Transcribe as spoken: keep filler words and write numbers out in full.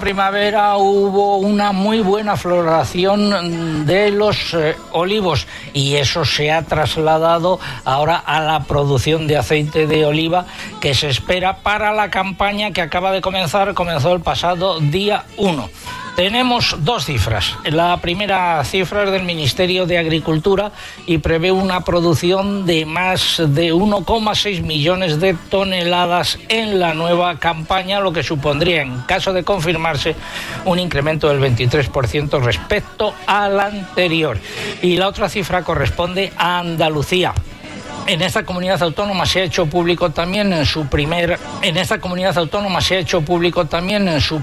primavera hubo una muy buena floración de los eh, olivos y eso se ha trasladado ahora a la producción de aceite de oliva que se espera para la campaña que acaba de comenzar, comenzó el pasado día uno. Tenemos dos cifras. La primera cifra es del Ministerio de Agricultura y prevé una producción de más de uno coma seis millones de toneladas en la nueva campaña, lo que supondría, en caso de confirmarse, un incremento del veintitrés por ciento respecto al anterior. Y la otra cifra corresponde a Andalucía. En esta comunidad autónoma se ha hecho público también en su primer, en esta comunidad autónoma se ha hecho público también en su